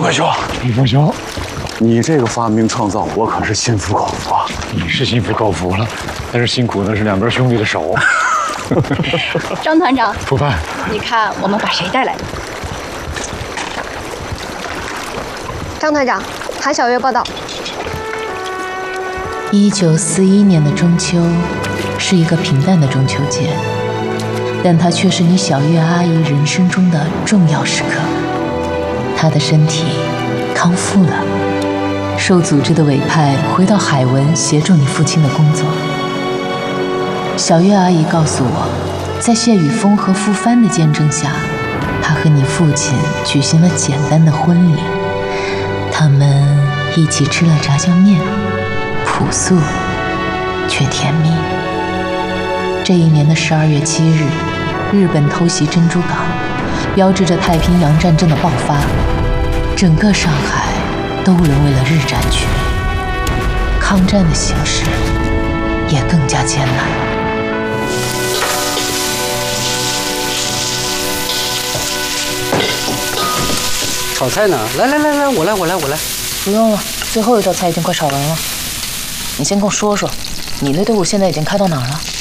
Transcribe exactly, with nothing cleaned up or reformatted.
伯兄， 李伯兄， 你这个发明创造，我可是心服口服啊！ 你是心服口服了，但是辛苦的是两边兄弟的手。 张团长， 出饭。 你看我们把谁带来的？ 张团长，韩小月报道。 一九四一年的中秋是一个平淡的中秋节，但它却是你小月阿姨人生中的重要时刻。她的身体康复了，受组织的委派回到海文协助你父亲的工作。小月阿姨告诉我，在谢雨峰和傅帆的见证下，她和你父亲举行了简单的婚礼。他们一起吃了炸酱面，朴素却甜蜜。这一年的十二月七日，日本偷袭珍珠港，标志着太平洋战争的爆发。整个上海都沦为了日战区，抗战的形势也更加艰难。 炒菜呢？来来来来，我来我来我来。 不用了，最后一道菜已经快炒完了。你先跟我说说，你的队伍现在已经开到哪儿了？